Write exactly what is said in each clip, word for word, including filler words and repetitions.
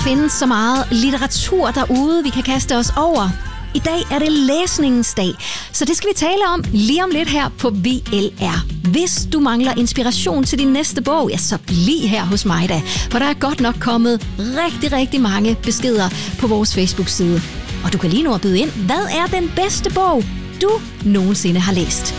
findes så meget litteratur derude, vi kan kaste os over. I dag er det læsningens dag, så det skal vi tale om lige om lidt her på V L R. Hvis du mangler inspiration til din næste bog, ja, så bliv her hos mig da, for der er godt nok kommet rigtig, rigtig mange beskeder på vores Facebook-side. Og du kan lige nu at byde ind, hvad er den bedste bog, du nogensinde har læst?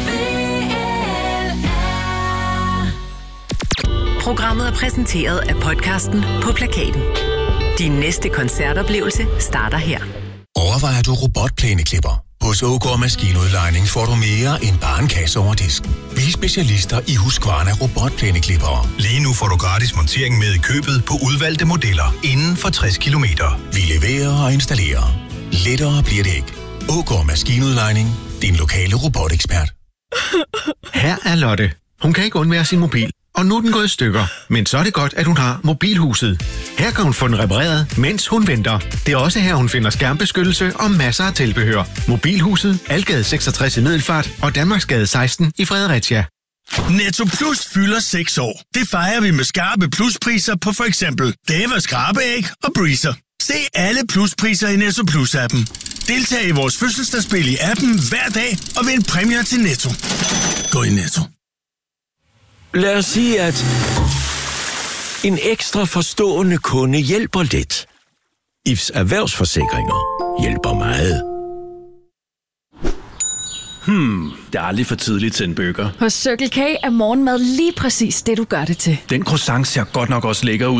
Programmet er præsenteret af podcasten På Plakaten. Din næste koncertoplevelse starter her. Overvejer du robotplæneklipper? Hos Ågaard Maskinudlejning får du mere end bare en kasse over disken. Vi er specialister i Husqvarna robotplæneklippere. Lige nu får du gratis montering med i købet på udvalgte modeller inden for tres kilometer. Vi leverer og installerer. Lettere bliver det ikke. Ågaard Maskinudlejning. Din lokale robotekspert. Her er Lotte. Hun kan ikke undvære sin mobil. Og nu er den gået i stykker. Men så er det godt, at hun har Mobilhuset. Her kan hun få den repareret, mens hun venter. Det er også her, hun finder skærmbeskyttelse og masser af tilbehør. Mobilhuset, Algade seksogtres i Middelfart og Danmarksgade seksten i Fredericia. Netto Plus fylder seks år. Det fejrer vi med skarpe pluspriser på for eksempel Deva skrabeæg og Breezer. Se alle pluspriser i Netto Plus-appen. Deltag i vores fødselsdagsspil i appen hver dag og vind præmier til Netto. Gå i Netto. Lad os sige, at en ekstra forstående kunde hjælper lidt. I F's erhvervsforsikringer hjælper meget. Hmm, det er aldrig for tidligt til en burger. Hos Circle K er morgenmad lige præcis det, du gør det til. Den croissant ser godt nok også lækker ud.